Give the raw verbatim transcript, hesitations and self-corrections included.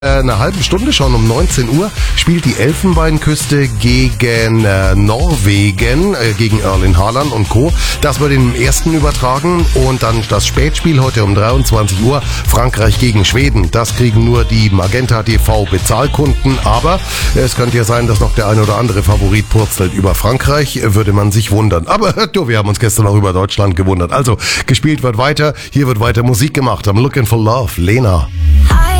Eine halbe Stunde schon, um neunzehn Uhr, spielt die Elfenbeinküste gegen äh, Norwegen, äh, gegen Erling Haaland und Co. Das wird im ersten übertragen und dann das Spätspiel heute um dreiundzwanzig Uhr, Frankreich gegen Schweden. Das kriegen nur die Magenta T V Bezahlkunden, aber es könnte ja sein, dass noch der ein oder andere Favorit purzelt über Frankreich, würde man sich wundern. Aber du, wir haben uns gestern auch über Deutschland gewundert. Also, gespielt wird weiter, hier wird weiter Musik gemacht. I'm looking for love, Lena. I